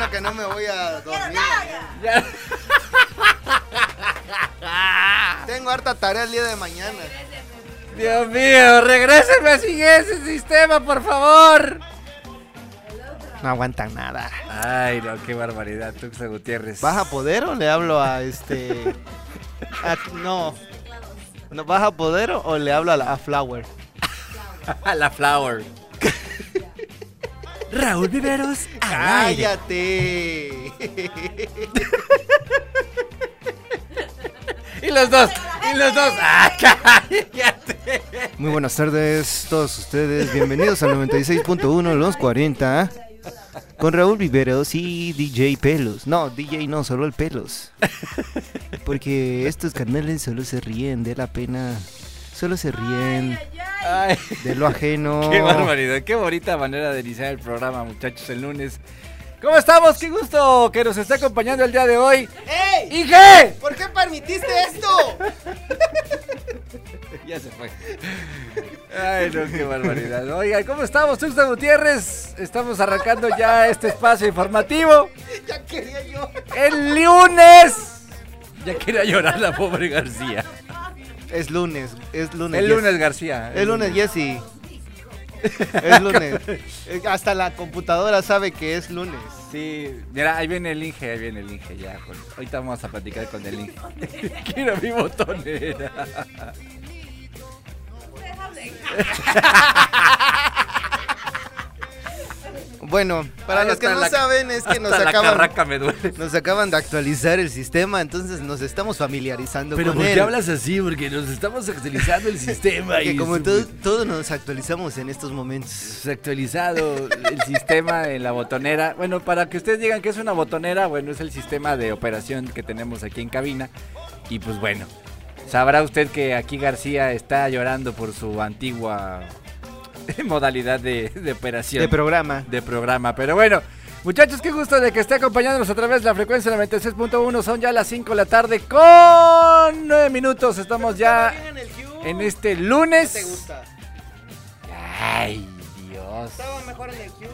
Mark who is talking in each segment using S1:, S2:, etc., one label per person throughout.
S1: bueno que no me voy a dormir. Tengo harta tarea el día de mañana.
S2: Dios mío, regréseme sin ese sistema, por favor.
S1: No aguantan nada.
S2: Ay, no, qué barbaridad, Tuxtla Gutiérrez.
S1: ¿Baja poder o le hablo a no, ¿baja poder o le hablo a Flower?
S2: A la Flower. Raúl Viveros al aire.
S1: ¡Cállate!
S2: Y los dos. ¡Ah, cállate!
S1: Muy buenas tardes todos ustedes, bienvenidos al 96.1 Los 40 con Raúl Viveros y DJ Pelos. No, DJ no, solo el Pelos. Porque estos carnales solo se ríen de la pena, solo se ríen
S2: Ay,
S1: de lo ajeno.
S2: qué barbaridad, qué bonita manera de iniciar el programa, muchachos, el lunes. ¿Cómo estamos? Qué gusto que nos esté acompañando el día de hoy.
S1: ¡Ey!
S2: ¿Y qué?
S1: ¿Por qué permitiste esto?
S2: Ya se fue. Ay, no, qué barbaridad. Oigan, ¿cómo estamos, Tuxtla Gutiérrez? Estamos arrancando ya este espacio informativo.
S1: Ya quería yo.
S2: ¡El lunes! Ya quería llorar la pobre García.
S1: Es lunes.
S2: El
S1: Jessy.
S2: lunes, García.
S1: El lunes, Jessy. Es lunes. Hasta la computadora sabe que es lunes.
S2: Sí, mira, ahí viene el Inge ya. Ahorita vamos a platicar con el Inge. Quiero mi botonera.
S1: Bueno, para
S2: Ay,
S1: los que no
S2: hasta
S1: saben es que nos
S2: la carraca me duele.
S1: acaban de actualizar el sistema, entonces nos estamos familiarizando
S2: Pero
S1: con
S2: ¿por
S1: él.
S2: qué hablas así? Porque nos estamos actualizando el sistema.
S1: Que como todos nos actualizamos en estos momentos.
S2: Se ha actualizado el sistema en la botonera. Bueno, para que ustedes digan que es una botonera, bueno, es el sistema de operación que tenemos aquí en cabina. Y pues bueno, sabrá usted que aquí García está llorando por su antigua modalidad de operación.
S1: De programa.
S2: De programa. Pero bueno, muchachos, qué gusto de que esté acompañándonos a través de la frecuencia 96.1. Son ya las 5 de la tarde con 9 minutos. Estamos ya en este lunes.
S1: ¿Qué te gusta?
S2: Ay, Dios.
S1: Estaba mejor en el Q.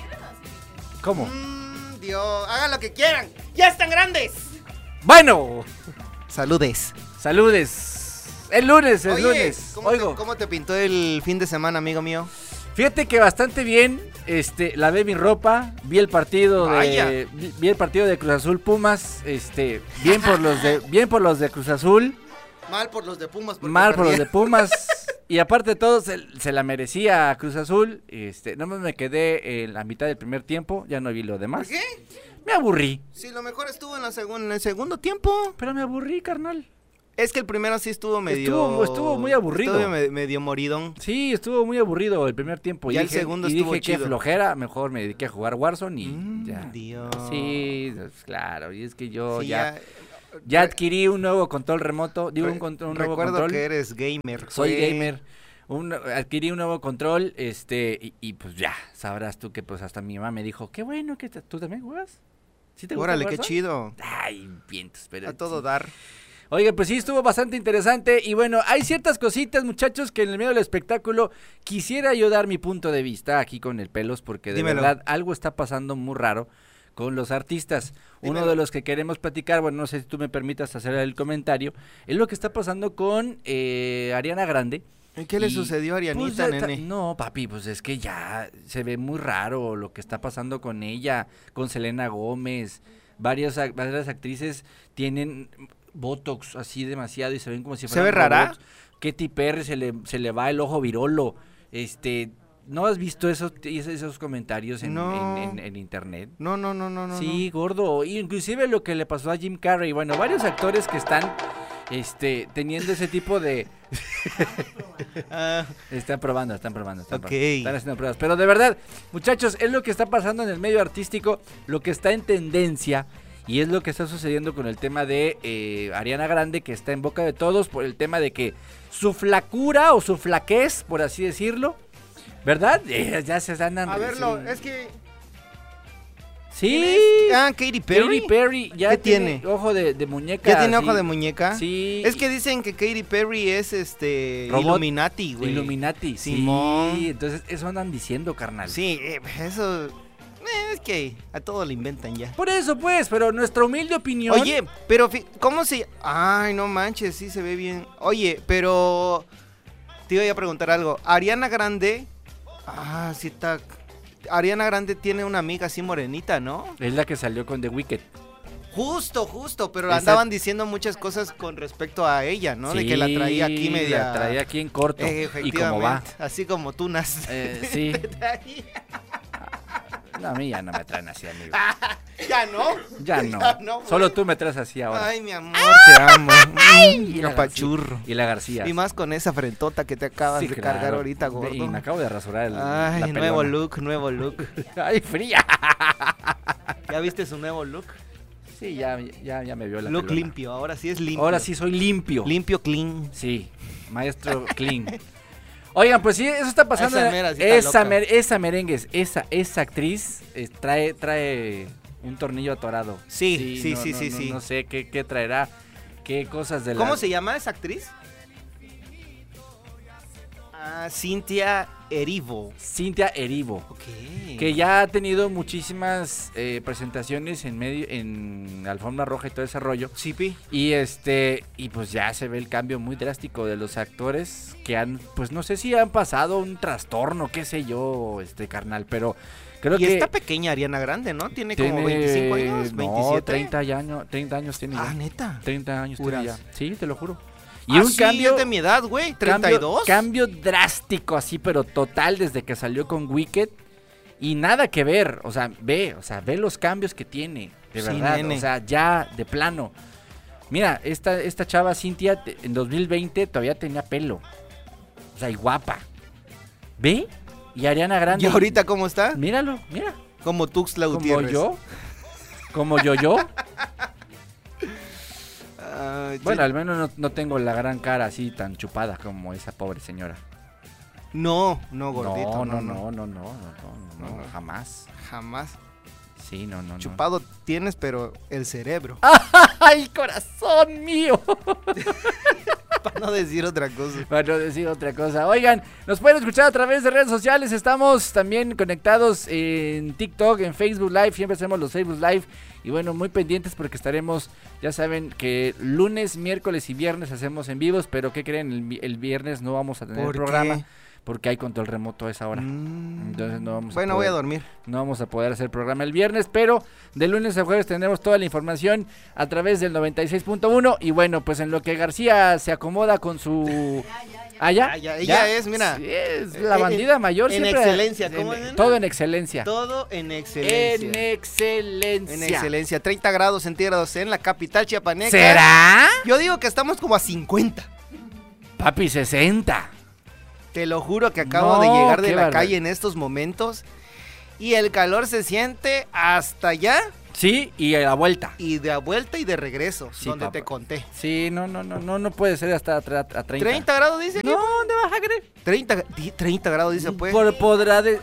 S2: ¿Cómo?
S1: Dios, hagan lo que quieran. ¡Ya están grandes!
S2: Bueno,
S1: Saludes.
S2: saludes. El lunes, el
S1: Oye,
S2: lunes. Oigo,
S1: ¿cómo te pintó el fin de semana, amigo mío?
S2: fíjate que bastante bien. Lavé mi ropa, vi el partido
S1: Vaya.
S2: vi el partido de Cruz Azul Pumas. Bien por los de Cruz Azul.
S1: Mal por los de Pumas.
S2: Mal por los de Pumas. Y aparte de todo, se la merecía a Cruz Azul. Nomás me quedé en la mitad del primer tiempo. Ya no vi lo demás.
S1: ¿Por qué?
S2: Me aburrí.
S1: Sí, lo mejor estuvo en el segundo tiempo.
S2: Pero me aburrí, carnal.
S1: Es que el primero sí estuvo medio...
S2: Estuvo muy aburrido.
S1: Estuvo medio moridón.
S2: Sí, estuvo muy aburrido el primer tiempo.
S1: Ya el segundo estuvo
S2: dije,
S1: chido.
S2: qué flojera, mejor me dediqué a jugar Warzone y ya.
S1: Dios.
S2: Sí, claro, y es que yo
S1: Sí,
S2: ya adquirí un nuevo control remoto, digo un nuevo
S1: Recuerdo
S2: control.
S1: que eres gamer.
S2: Soy gamer. Adquirí un nuevo control, y pues ya, sabrás tú que pues hasta mi mamá me dijo, qué bueno que tú también juegas. ¿Sí te gusta
S1: Órale,
S2: el
S1: qué
S2: Warzone?
S1: chido.
S2: Ay, vientos, pero
S1: A todo
S2: sí.
S1: dar.
S2: Oiga, pues sí, estuvo bastante interesante y bueno, hay ciertas cositas, muchachos, que en el medio del espectáculo quisiera yo dar mi punto de vista aquí con el Pelos, porque de
S1: Dímelo.
S2: verdad algo está pasando muy raro con los artistas.
S1: Dímelo.
S2: Uno de los que queremos platicar, bueno, no sé si tú me permitas hacer el comentario, es lo que está pasando con Ariana Grande.
S1: ¿Qué le
S2: Y,
S1: sucedió a
S2: pues,
S1: Arianita, nene?
S2: No, papi, pues es que ya se ve muy raro lo que está pasando con ella, con Selena Gómez. Varias actrices tienen botox así demasiado y se ven como si
S1: ¿Se
S2: fueran
S1: ve rara?
S2: robots. Katy Perry se le va el ojo virolo. ¿No has visto esos comentarios en,
S1: No.
S2: en internet?
S1: No.
S2: Sí, gordo. Inclusive lo que le pasó a Jim Carrey. Bueno, varios actores que están teniendo ese tipo de... Están probando. Están haciendo pruebas. Pero de verdad, muchachos, es lo que está pasando en el medio artístico, lo que está en tendencia. Y es lo que está sucediendo con el tema de Ariana Grande, que está en boca de todos por el tema de que su flacura o su flaquez, por así decirlo, ¿verdad? Ya se andan...
S1: A verlo,
S2: sí.
S1: es que...
S2: Sí.
S1: Katy Perry.
S2: Katy Perry ya
S1: ¿Qué
S2: tiene
S1: tiene?
S2: ojo de muñeca.
S1: ¿Ya tiene
S2: sí.
S1: ojo de muñeca?
S2: Sí.
S1: Es que dicen que Katy Perry es
S2: Robot.
S1: Illuminati, güey.
S2: Illuminati,
S1: Simón.
S2: sí. Entonces eso andan diciendo, carnal.
S1: Sí, eso... Es que a todo le inventan ya.
S2: Por eso, pues, pero nuestra humilde opinión...
S1: Oye, pero ¿cómo se...? Ay, no manches, sí se ve bien. Oye, pero... Te iba a preguntar algo. Ariana Grande... sí está... Ariana Grande tiene una amiga así morenita, ¿no?
S2: Es la que salió con The Weeknd.
S1: Justo, pero andaban diciendo muchas cosas con respecto a ella, ¿no?
S2: Sí,
S1: de que la traía aquí media...
S2: la traía aquí en corto.
S1: Efectivamente,
S2: y como va.
S1: Así como tunas.
S2: Sí. No, a mí ya no me traen así, amigo.
S1: ¿Ya no?
S2: Ya no. Solo tú me traes así ahora.
S1: Ay, mi amor, te amo.
S2: Ay,
S1: Capachurro.
S2: Y la García.
S1: Y más con esa frentota que te acabas de cargar ahorita, gordo.
S2: Y me acabo de rasurar
S1: la nuevo look.
S2: Ay, fría.
S1: ¿Ya viste su nuevo look?
S2: Sí, ya me vio la
S1: look
S2: pelona.
S1: Limpio, ahora sí es limpio.
S2: Ahora sí soy limpio.
S1: Limpio, clean.
S2: Sí, maestro clean. Oigan, pues sí, eso está pasando. Esa merengues, esa actriz trae un tornillo atorado.
S1: Sí.
S2: No sé qué traerá, qué cosas de la...
S1: ¿Cómo se llama esa actriz? Cynthia Erivo.
S2: Okay. Que ya ha tenido muchísimas presentaciones en Alfombra Roja y todo ese rollo.
S1: Sí, pi.
S2: Y pues ya se ve el cambio muy drástico de los actores que han, pues no sé si han pasado un trastorno, qué sé yo, carnal, pero creo que...
S1: Y está pequeña Ariana Grande, ¿no? Tiene como 25 años, 27.
S2: No, 30 años tiene ya.
S1: ¿Neta?
S2: 30 años
S1: Puras.
S2: tiene ya. Sí, te lo juro. Y un cambio
S1: es de mi edad, güey, 32.
S2: Cambio drástico así, pero total desde que salió con Wicked. Y nada que ver, ve los cambios que tiene, de verdad, nene. Ya de plano. Mira, esta chava Cynthia en 2020 todavía tenía pelo. Y guapa. ¿Ve? Y Ariana Grande.
S1: ¿Y ahorita cómo está?
S2: Míralo.
S1: Como Tuxtla Gutiérrez.
S2: Como yo. Bueno,
S1: sí.
S2: al menos no tengo la gran cara así tan chupada como esa pobre señora.
S1: No, gordito.
S2: No, jamás. Sí, no.
S1: Chupado tienes, pero el cerebro.
S2: ¡Ay, corazón mío!
S1: Para no decir otra cosa.
S2: Oigan, nos pueden escuchar a través de redes sociales. Estamos también conectados en TikTok, en Facebook Live. Siempre hacemos los Facebook Live. Y bueno, muy pendientes porque estaremos, ya saben que lunes, miércoles y viernes hacemos en vivos. Pero ¿qué creen? El viernes no vamos a tener programa. Porque hay control remoto a esa hora. Entonces no vamos
S1: voy a dormir.
S2: No vamos a poder hacer programa el viernes, pero de lunes a jueves tenemos toda la información a través del 96.1. Y bueno, pues en lo que García se acomoda con su...
S1: Ella es, mira.
S2: Sí, es la bandida mayor.
S1: En
S2: siempre
S1: excelencia. ¿Cómo es?
S2: Todo en excelencia.
S1: Todo en excelencia. En excelencia. 30 grados centígrados en la capital chiapaneca.
S2: ¿Será?
S1: Yo digo que estamos como a 50.
S2: Papi, 60.
S1: Te lo juro que acabo de llegar de la calle en estos momentos y el calor se siente hasta allá.
S2: Sí, y a la vuelta.
S1: Y de vuelta y de regreso, sí, donde te conté.
S2: Sí, no puede ser hasta a 30.
S1: ¿30 grados dice?
S2: No, ¿dónde vas a creer?
S1: 30 grados dice, pues.
S2: Podrá de...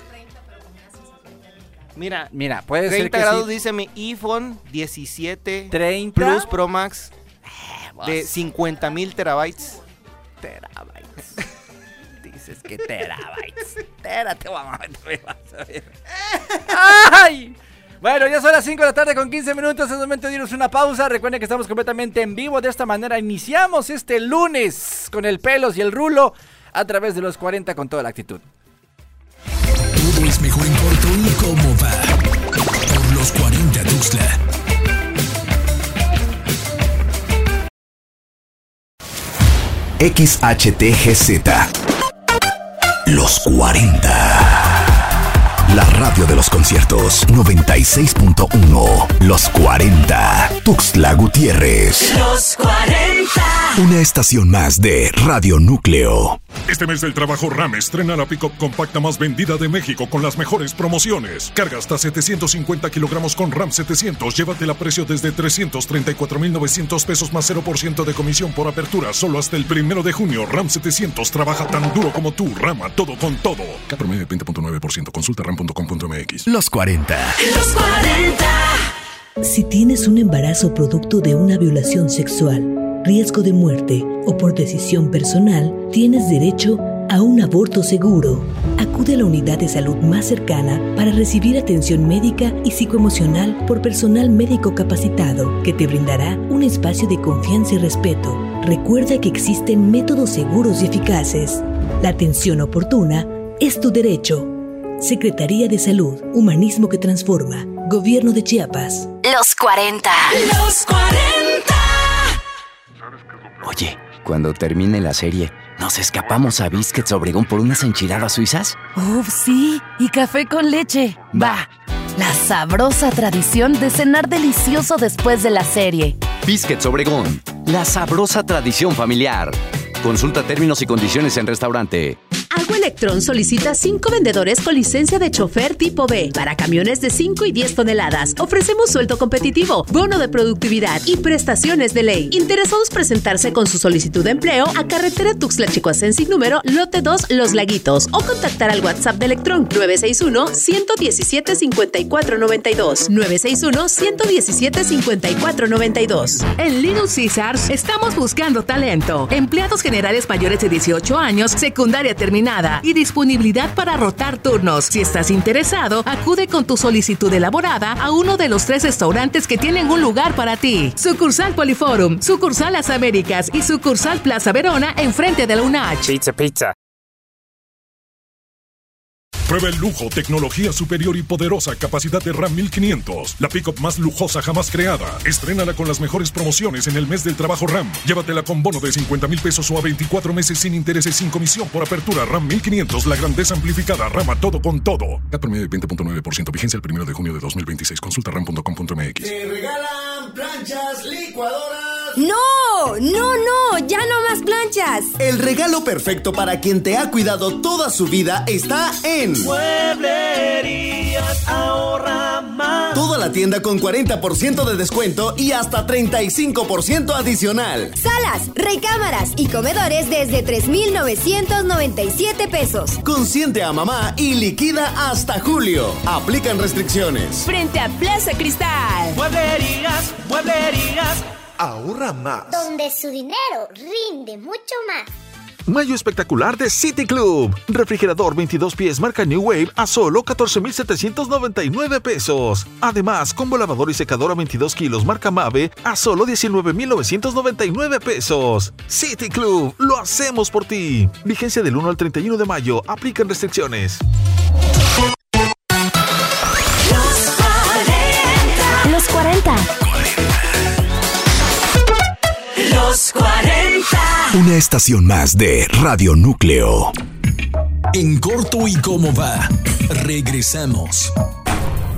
S1: Mira,
S2: puede ser que
S1: 30 grados
S2: sí.
S1: dice mi iPhone 17
S2: 30
S1: Plus Pro Max de 50,000 terabytes.
S2: Dices que terabytes. Espérate, mamá, te vas a ver. ¡Ay! Bueno, ya son las 5 de la tarde con 15 minutos. Es momento de irnos una pausa. Recuerden que estamos completamente en vivo. De esta manera iniciamos este lunes con el Pelos y el Rulo a través de los 40 con toda la actitud.
S3: Todo es mejor en corto y cómo va. Por los 40 Tuxtla. XHTGZ. Los 40. La radio de los conciertos 96.1. Los 40. Tuxtla Gutiérrez.
S4: Los 40.
S3: Una estación más de Radio Núcleo.
S5: Este mes del trabajo RAM estrena la pick-up compacta más vendida de México con las mejores promociones. Carga hasta 750 kilogramos con RAM 700. Llévatela a precio desde 334,900 pesos más 0% de comisión por apertura. Solo hasta el 1 de junio. RAM 700 trabaja tan duro como tú. Rama, todo con todo. K promedio de 20.9%. Consulta ram.com.mx.
S3: Los 40.
S4: Los 40.
S6: Si tienes un embarazo producto de una violación sexual, riesgo de muerte o por decisión personal, tienes derecho a un aborto seguro. acude a la unidad de salud más cercana para recibir atención médica y psicoemocional por personal médico capacitado que te brindará un espacio de confianza y respeto. Recuerda que existen métodos seguros y eficaces. La atención oportuna es tu derecho. Secretaría de Salud, Humanismo que Transforma, Gobierno de Chiapas.
S4: Los 40. Los 40.
S7: Oye, cuando termine la serie, ¿nos escapamos a Biscuits Obregón por unas enchiladas suizas?
S8: ¡Uf, sí! Y café con leche. ¡Va! La sabrosa tradición de cenar delicioso después de la serie.
S7: Biscuits Obregón, la sabrosa tradición familiar. Consulta términos y condiciones en restaurante.
S9: Agua Electrón solicita 5 vendedores con licencia de chofer tipo B para camiones de 5 y 10 toneladas. Ofrecemos sueldo competitivo, bono de productividad y prestaciones de ley. Interesados presentarse con su solicitud de empleo a carretera Tuxtla-Chicoacensic número Lote 2 Los Laguitos o contactar al WhatsApp de Electrón 961-117-5492. 961-117-5492.
S10: En Little Caesars estamos buscando talento. Empleados generales mayores de 18 años, secundaria terminada y disponibilidad para rotar turnos. Si estás interesado, acude con tu solicitud elaborada a uno de los 3 restaurantes que tienen un lugar para ti. Sucursal Poliforum, sucursal Las Américas y sucursal Plaza Verona enfrente de la UNACH.
S11: Pizza.
S5: Prueba el lujo, tecnología superior y poderosa capacidad de Ram 1500. La pick-up más lujosa jamás creada. Estrénala con las mejores promociones en el mes del trabajo Ram. Llévatela con bono de 50,000 pesos o a 24 meses sin intereses sin comisión por apertura. Ram 1500, la grandeza amplificada. Rama todo con todo. CAT promedio de 20.9%. Vigencia el 1 de junio de 2026. Consulta ram.com.mx.
S12: Te regalan planchas, licuadoras.
S13: ¡No! ¡Ya no más planchas!
S12: El regalo perfecto para quien te ha cuidado toda su vida está en
S14: Mueblerías Ahorra Más.
S12: Toda la tienda con 40% de descuento y hasta 35% adicional.
S13: Salas, recámaras y comedores desde 3,997 pesos.
S12: Consiente a mamá y liquida hasta julio. Aplican restricciones.
S13: Frente a Plaza Cristal.
S14: Mueblerías
S12: Ahorra Más.
S15: Donde su dinero rinde mucho más.
S16: Mayo espectacular de City Club. Refrigerador 22 pies marca New Wave a solo 14,799 pesos. Además, combo lavador y secadora 22 kilos marca Mave a solo 19,999 pesos. City Club, lo hacemos por ti. Vigencia del 1 al 31 de mayo. Aplican restricciones.
S8: Los 40.
S4: Los 40.
S3: Una estación más de Radio Núcleo. En corto y cómo va. Regresamos.